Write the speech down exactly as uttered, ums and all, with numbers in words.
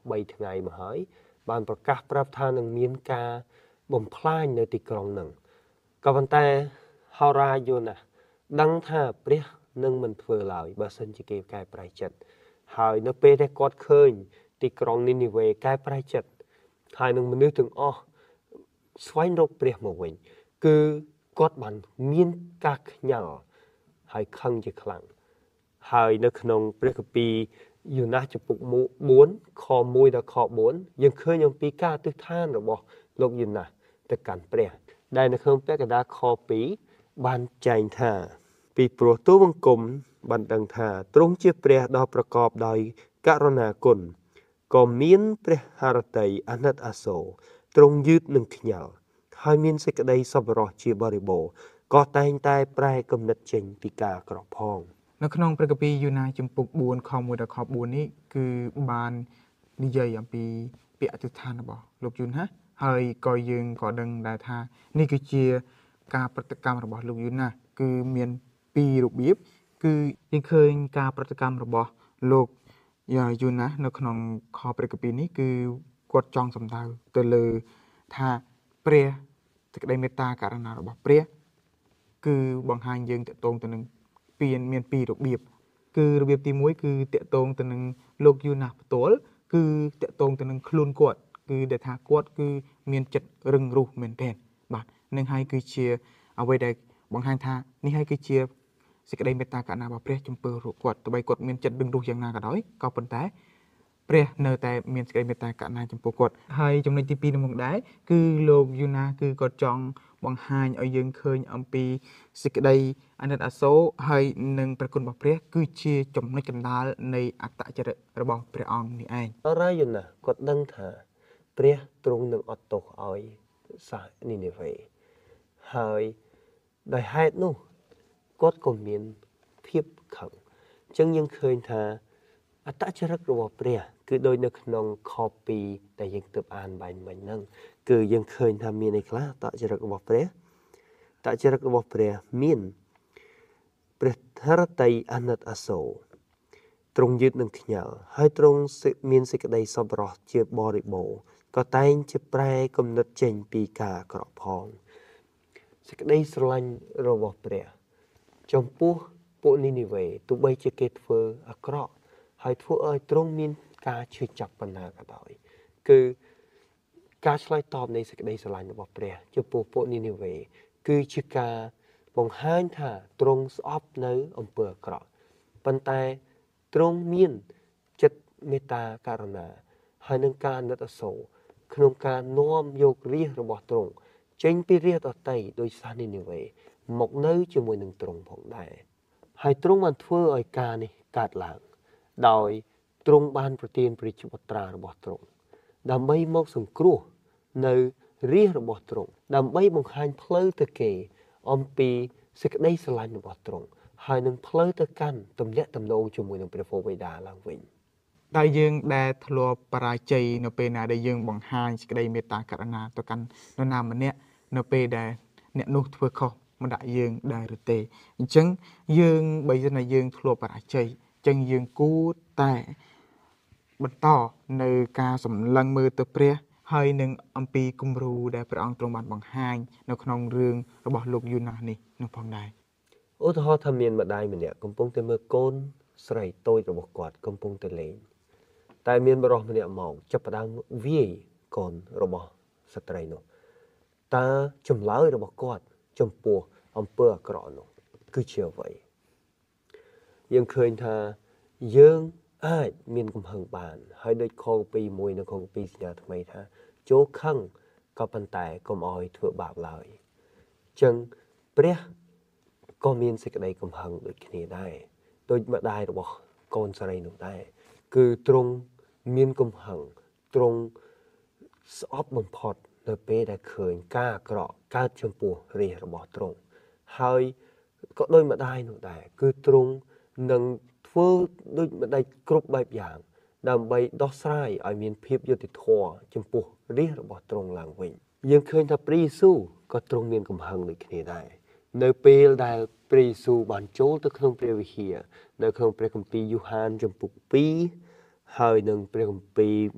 បីថ្ងៃមកហើយបានប្រកាសប្រាប់ថានឹងមានការបំផ្លាញនៅទីក្រុងនឹងក៏ប៉ុន្តែហោរាយន្តដឹងថាព្រះនឹងមិនធ្វើឡើយបើសិនជាគេកែប្រែចិត្តហើយនៅពេលដែលគាត់ឃើញទីក្រុងនីនីវេកែប្រែចិត្តហើយនឹងមនុស្សទាំងអស់ស្វែងរកព្រះមកវិញគឺគាត់បានមានការខ្ញាល់ហើយខឹងជាខ្លាំងហើយនៅក្នុងព្រះគម្ពីរយូណាសចំពុកបួនខមួយដល់ខបួនយើងឃើញអំពីការអធិដ្ឋានរបស់លោកយូណាសទៅកាន់ព្រះដែលនៅក្នុងពាក្យកណ្ដាលខពីរបានចែងថាពីព្រោះទូលបង្គំបានដឹងថាទ្រង់ជាព្រះដ៏ប្រកបដោយករុណាគុណក៏មានព្រះハរតីអាណិតអាសូរទ្រង់យឺតនឹងខ្ញាល់ហើយមានសេចក្តីសប្បុរសជាបរិបូរណ៍ក៏តែងតែប្រែគំនិតចេញពីការអាក្រក់ផងនៅក្នុងព្រះគម្ពីរយូណាសចំពុកបួនខមួយដល់ខបួននេះគឺបាននិយាយអំពីពាក្យអធិដ្ឋានរបស់លោកយូណាសហើយក៏យើងក៏ដឹងដែរថានេះគឺជាការប្រតិកម្មរបស់លោកយូណាសគឺមានពីររបៀបគឺយើងឃើញការប្រតិកម្មរបស់លោកយូណាសនៅក្នុងខព្រះគម្ពីរនេះគឺគាត់ចង់សម្ដៅទៅលើថាព្រះសេចក្តីមេត្តាករុណារបស់ព្រះគឺបង្ហាញយើងតកតងទៅនឹងពីមានពីររបៀបគឺរបៀបទីមួយគឺតកតងទៅនឹងលោកយូណាសផ្ទាល់គឺតកតងទៅនឹងខ្លួនគាត់គឺដែលថាគាត់គឺមានចិត្តរឹងរូសមែនទែនបាទនឹងហើយគឺជាអ្វីដែលបង្ហាញថានេះហើយគឺជាសេចក្តីមេត្តាករុណារបស់ព្រះចំពោះគាត់ទោះបីគាត់មានចិត្តរឹងរូសយ៉ាងណាក៏ដោយក៏ប៉ុន្តែព្រះនៅតែមានសេចក្តីមេត្តាករុណាចំពោះគាត់ហើយចំណុចទីពីរនោះមកដែរគឺលោកយូណាសគឺគាត់ចង់បង្ហាញឲ្យយើងឃើញអំពីសេចក្តីអាណិតអាសូរហើយនឹងព្រះគុណរបស់ព្រះគឺជាចំណុចកណ្ដាលនៃអត្តចរិតរបស់ព្រះអង្គនេះឯងអរ៉ាយូណាសគាត់ដឹងថាព្រះទ្រង់នឹងអត់ទោសឲ្យសាសនីនីវេហើយដោយហេតុនោះគាត់ក៏មានភាពខឹងអញ្ចឹងយើងឃើញថាអត្តចរិតរបស់ព្រះគឺដូចនៅក្នុងខពីរដែលយើងទើបអានបែបមិញហ្នឹងគឺយើងឃើញថាមានអីខ្លះអត្តចរិតរបស់ព្រះអត្តចរិតរបស់ព្រះមានព្រះハរតីអាណិតអាសូរទ្រង់យឺតនឹងខ្ញាល់ហើយទ្រង់មានសេចក្តីសប្បុរសជាបរិបូរណ៍ក៏តែងជាប្រែគំនិតចេញពីការអាក្រក់ផងសេចក្តីស្រឡាញ់របស់ព្រះចំពោះពួកនីនីវេទោះបីជាគេធ្វើអាក្រក់ហើយធ្វើឲ្យទ្រង់មានការឈឺចាប់ប៉ុណ្ណាក៏ដោយគឺការឆ្លើយតបនៃសេចក្តីស្រឡាញ់របស់ព្រះចំពោះពួកនីនីវេគឺជាការបង្ហាញថាទ្រង់ស្អប់នៅអំពើអាក្រក់ប៉ុន្តែទ្រង់មានចិត្តមេត្តាករុណាហើយនឹងការអាណិតអាសូរក្នុងការនាំយករាជរបស់ទ្រង់ចេញពីរាជដតីដោយសាសនីនីវេមកនៅជាមួយនឹងទ្រង់ផងដែរហើយទ្រង់បានធ្វើឲ្យការនេះកើតឡើងដោយទ្រង់បានប្រទានព្រះជបុត្រារបស់ទ្រង់ដើម្បីមកសង្គ្រោះនៅរាជរបស់ទ្រង់ដើម្បីបង្ហាញផ្លូវទៅគេអំពីសេចក្តីស្រឡាញ់របស់ទ្រង់ហើយនឹងផ្លូវទៅកាន់ទំនាក់ទំនងជាមួយនឹងព្រះវរបិតាឡើងវិញតែយើងដែលធ្លាប់បរាជ័យនៅពេលណាដែលយើងបង្ហាញសេចក្តីមេត្តាករុណាទៅកាន់នរណាម្នាក់នៅពេលដែលអ្នកនោះធ្វើខុសម្ដាក់យើងដែរឬទេអញ្ចឹងយើងបើសិនជាយើងធ្លាប់បរាជ័យអញ្ចឹងយើងគួរតែបន្តនៅការសម្លឹងមើលទៅព្រះហើយនឹងអំពីគំរូដែលព្រះអង្គទ្រង់បានបង្ហាញនៅក្នុងរឿងរបស់លោកយូណាសនេះនោះផងដែរឧទាហរណ៍ថាមានម្ដាយម្នាក់កំពុងតែមើលកូនស្រីតូចរបស់គាត់កំពុងតែលេងតែមានបរិសម្នាក់មកចាប់ផ្ដើមវាយកូនរបស់ស្ត្រីនោះតើចម្លើយរបស់គាត់ចំពោះអំពើអាក្រក់នោះគឺជាអ្វីយើងឃើញថាយើងអាចមានកំហឹងបានហើយដូចខពីមួយនៅខពីសញ្ញាថ្មីថាចូលខឹងក៏ប៉ុន្តែកុំឲ្យធ្វើបាបឡើយអញ្ចឹងព្រះក៏មានសេចក្តីកំហឹងដូចគ្នាដែរដូចម្ដាយរបស់កូនស្រីនោះដែរគឺទ្រង់មានកំហឹងទ្រង់ស្អប់បំផុតនៅពេលដែលឃើញការអាក្រក់កើតចំពោះរាជរបស់ទ្រង់ហើយក៏ដូចម្ដាយនោះដែរគឺទ្រង់នឹងធ្វើដូចម្ដេចគ្រប់បែបយ៉ាងដើម្បីដោះស្រាយឲ្យមានភាពយុត្តិធម៌ចំពោះរាជរបស់ទ្រង់ឡើងវិញយើងឃើញថាព្រះយេស៊ូវក៏ទ្រង់មានកំហឹងដូចគ្នាដែរនៅពេលដែលព្រះយេស៊ូវបានចូលទៅក្នុងព្រះវិហារនៅក្នុងព្រះគម្ពីរយូហានចំពុកពីរហើយនឹងព្រះគម្ពីរ